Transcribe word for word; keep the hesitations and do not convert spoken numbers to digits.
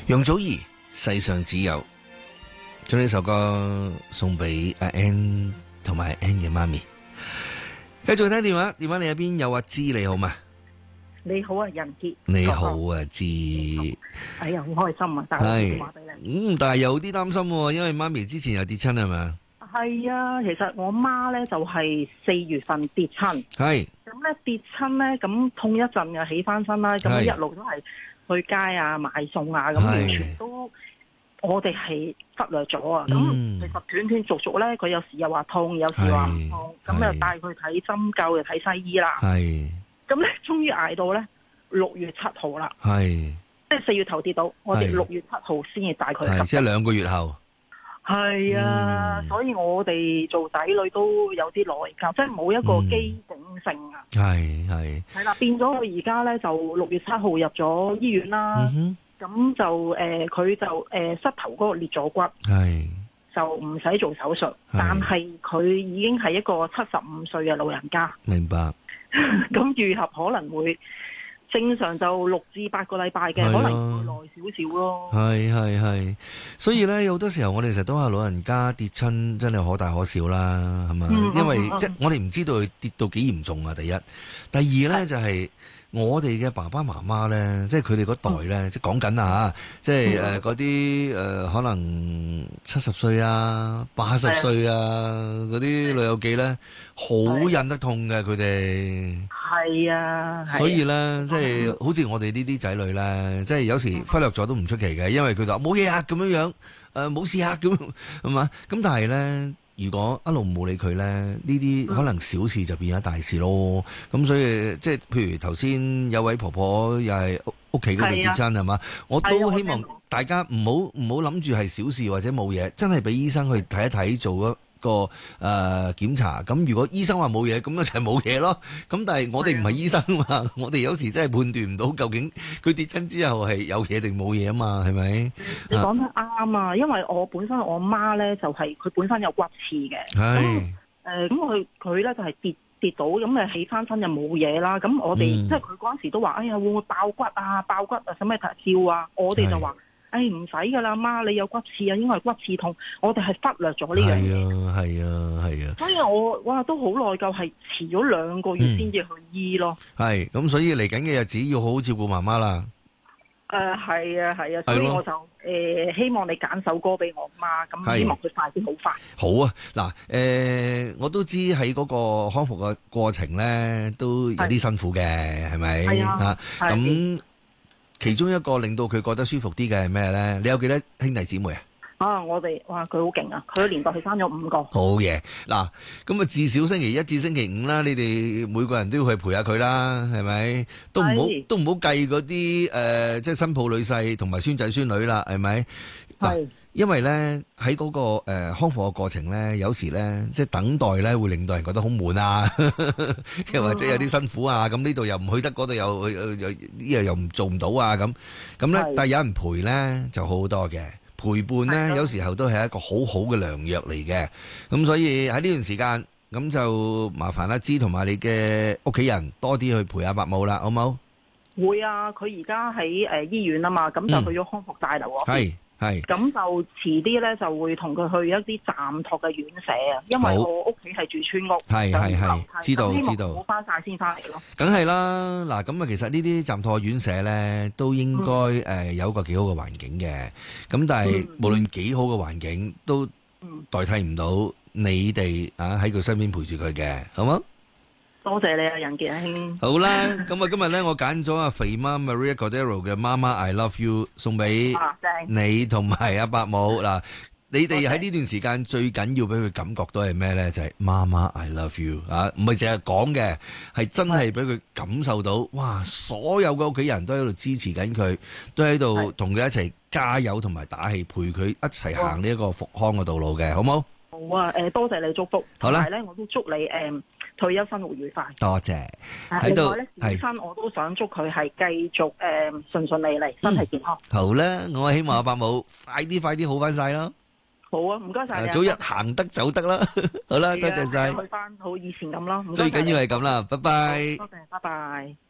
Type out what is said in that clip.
容祖兒世上只有，將呢首歌送俾阿 Ann 同埋 Ann 嘅媽咪。繼續聽電話，電話你喺邊？有阿芝你好嘛？ 你好啊，仁傑。 你好啊，芝。 哎呀，好開心啊！打個電話俾你。 嗯，但係有啲擔心喎，因為媽咪之前又跌親係嘛？ 係啊，其實我媽咧就係四月份跌親。係。咁咧跌親咧，咁痛一陣又起翻身啦。咁一路都係去街啊買餸啊，咁完全都我哋係忽略咗啊。咁其實斷斷續續咧，佢有時又話痛，有時話唔痛，咁又帶佢睇針灸，又睇西醫啦。係。咁咧，終於捱到咧六月七號啦。係，即係四月頭跌到，我哋六月七號先至帶佢去。係，即係兩個月後。係啊，嗯、所以我哋做仔女都有啲內疚，即係冇一個機警性啊。係係、嗯。係啦，變咗佢而家咧就六月七號入咗醫院啦。咁、嗯、就誒，佢、呃、就誒、呃、膝頭嗰個裂咗骨。係。就唔使做手術，但係佢已經係一個七十五歲嘅老人家。明白。咁愈合可能會正常就六至八個禮拜嘅，可能會耐少少咯。係係係，所以咧好多時候我哋成日都話老人家跌親真係可大可小啦，係嘛？嗯、因為、嗯、即係我哋唔知道佢跌到幾嚴重啊。第一，第二咧就係、是。我哋嘅爸爸媽媽咧，即係佢哋嗰代咧、嗯，即係講緊啊，即係誒嗰啲誒可能七十歲啊、八十歲啊嗰啲老友記咧，好忍得痛嘅佢哋。係啊，所以咧，即係好似我哋呢啲仔女咧，即係有時忽略咗都唔出奇嘅，因為佢就話冇嘢啊咁樣樣，誒冇事啊咁係嘛，咁但係咧。如果一路冇理佢咧，呢啲可能小事就變咗大事咯。咁、嗯、所以即係譬如頭先有位婆婆又係屋屋企嗰度跌親係嘛，我都希望大家唔好唔好諗住係小事或者冇嘢，真係俾醫生去睇一睇做一個誒、呃、檢查。咁如果醫生話冇嘢，咁就係冇嘢咯。咁但係我哋唔係醫生嘛，我哋有時真係判斷唔到究竟佢跌親之後係有嘢定冇嘢啊嘛，係咪？你講得啱啊，因為我本身我媽咧就係、是、佢本身有骨刺嘅，咁誒咁佢佢咧就係、是、跌跌到咁誒起翻身就冇嘢啦。咁我哋、嗯、即係佢嗰陣時都話，哎呀會唔會爆骨啊？爆骨啊，使咩照啊？我哋就話。誒，唔使噶啦，媽，你有骨刺啊，應該係骨刺痛，我哋係忽略咗呢樣嘢。係啊，係啊，係啊。所以我哇都好內疚，係遲咗兩個月先至去醫咯。係、嗯，咁所以嚟緊嘅日子要好好照顧媽媽啦。誒、呃，係啊，係啊，所以我就誒、呃、希望你揀首歌俾我媽，咁希望佢快啲好快。好啊，嗱，誒、呃，我都知喺嗰個康復嘅過程咧，都有啲辛苦嘅，係咪？係啊，咁。其中一個令到佢覺得舒服啲嘅係咩咧？你有幾多兄弟姊妹啊？啊，我哋哇，佢好勁啊！佢個年代係生咗五個。好嘢，嗱，咁啊至少星期一至星期五啦，你哋每個人都要去陪下佢啦，係咪？都唔好都唔好計嗰啲誒，即係新抱女婿同埋孫仔孫女啦，係咪？係。因為咧喺嗰個誒、呃、康復嘅過程咧，有時咧即係等待咧會令到人覺得好悶啊，又或者有啲辛苦啊，咁呢度又唔去得，嗰度又又又呢樣又唔做唔到啊，咁咁咧，但係有人陪咧就好好多嘅，陪伴咧有時候都係一個好好嘅良藥嚟嘅，咁所以喺呢段時間咁就麻煩阿芝同埋你嘅屋企人多啲去陪阿伯母啦，好冇？會啊，佢而家喺誒醫院啊嘛，咁就去咗康復大樓啊。係、嗯。係，咁就遲啲咧就會同佢去一啲暫託嘅院舍啊，因為我屋企係住村屋，係係係，知道知道，好翻晒先翻嚟咯。梗係啦，嗱咁啊，其實呢啲暫託院舍咧都應該誒、嗯呃、有一個幾好嘅環境嘅，咁但係、嗯、無論幾好嘅環境都代替唔到你哋啊喺佢身邊陪住佢嘅，好冇？多謝你啊，仁傑兄。好啦，咁啊，今日咧我揀咗阿肥媽 Maria Cordero 嘅《媽媽 I Love You》送俾你同埋阿伯母嗱。你哋喺呢段時間最緊要俾佢感覺到係咩咧？就係媽媽 I Love You 啊，唔係淨係講嘅，係真係俾佢感受到，哇！所有嘅屋企人都喺度支持緊佢，都喺度同佢一齊加油同埋打氣，陪佢一齊行呢一個復康嘅道路嘅，好冇？好啊，誒，多謝你祝福。好啦，同埋咧，我都祝你誒。退休生活愉快，多謝。喺度係，身我都想祝佢係繼續誒順順利利，身體健康。好啦，我希望阿伯母快啲快啲好翻晒咯。好啊，唔該晒你。早日行得走得啦。好啦，多謝晒。去翻好以前咁咯。最緊要係咁啦，拜拜。多謝，拜拜。